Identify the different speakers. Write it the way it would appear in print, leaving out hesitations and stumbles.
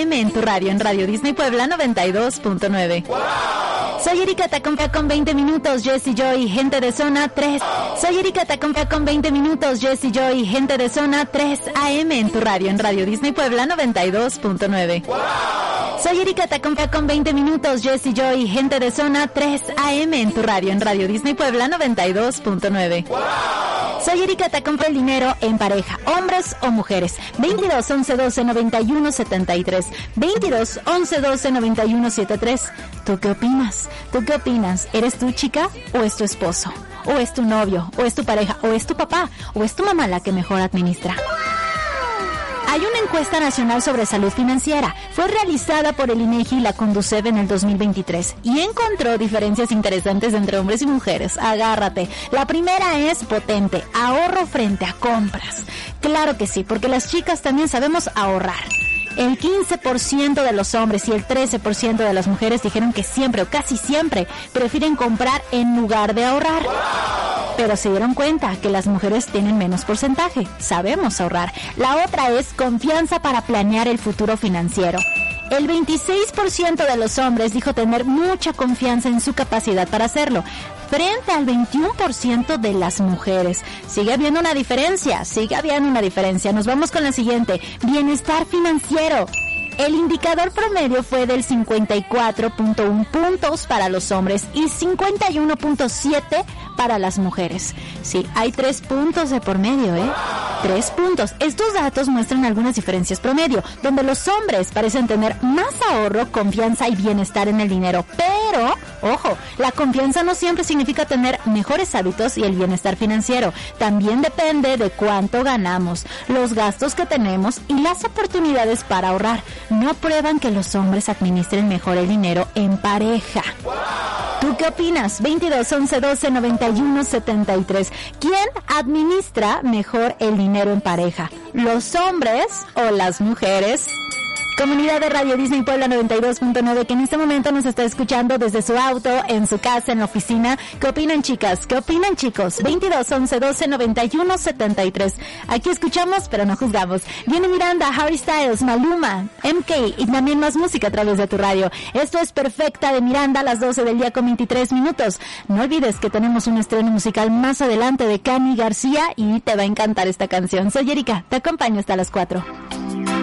Speaker 1: AM en tu radio, en Radio Disney Puebla 92.9. ¡Wow! Soy Erika, te acompaña con 20 minutos, Jessy Joy, gente de zona 3. Soy Erika, te acompaña con 20 minutos, Jessy Joy, gente de zona 3 AM en tu radio, en Radio Disney Puebla 92.9. ¡Wow! Soy Erika, te acompaña con 20 minutos, Jessy Joy, gente de zona 3 AM en tu radio, en Radio Disney Puebla 92.9. ¡Wow! Soy Erika, te acompaña el dinero en pareja, hombres o mujeres. 22 11 12 91 73. 22 11 12 91 73. ¿Tú qué opinas? ¿Tú qué opinas? ¿Eres tu chica o es tu esposo? ¿O es tu novio? ¿O es tu pareja? ¿O es tu papá? ¿O es tu mamá la que mejor administra? Hay una encuesta nacional sobre salud financiera. Fue realizada por el INEGI y la Conducef en el 2023 y encontró diferencias interesantes entre hombres y mujeres. Agárrate. La primera es potente, ahorro frente a compras. Claro que sí, porque las chicas también sabemos ahorrar. El 15% de los hombres y el 13% de las mujeres dijeron que siempre o casi siempre prefieren comprar en lugar de ahorrar. Pero se dieron cuenta que las mujeres tienen menos porcentaje. Sabemos ahorrar. La otra es confianza para planear el futuro financiero. El 26% de los hombres dijo tener mucha confianza en su capacidad para hacerlo, frente al 21% de las mujeres. Sigue habiendo una diferencia. Nos vamos con la siguiente. Bienestar financiero. El indicador promedio fue del 54.1 puntos para los hombres y 51.7 para las mujeres. Sí, hay 3 puntos de por medio, 3 puntos. Estos datos muestran algunas diferencias promedio, donde los hombres parecen tener más ahorro, confianza y bienestar en el dinero. Pero, ojo, la confianza no siempre significa tener mejores hábitos y el bienestar financiero. También depende de cuánto ganamos, los gastos que tenemos y las oportunidades para ahorrar. No prueban que los hombres administren mejor el dinero en pareja. ¿Tú qué opinas? 22 11 12 91 73. ¿Quién administra mejor el dinero en pareja? ¿Los hombres o las mujeres? Comunidad de Radio Disney Puebla 92.9 que en este momento nos está escuchando desde su auto, en su casa, en la oficina. ¿Qué opinan, chicas? ¿Qué opinan, chicos? 22 11 12 91 73. Aquí escuchamos, pero no juzgamos. Viene Miranda, Harry Styles, Maluma, MK y también más música a través de tu radio. Esto es Perfecta de Miranda a las 12 del día con 23 minutos. No olvides que tenemos un estreno musical más adelante de Cami García y te va a encantar esta canción. Soy Erika, te acompaño hasta las 4.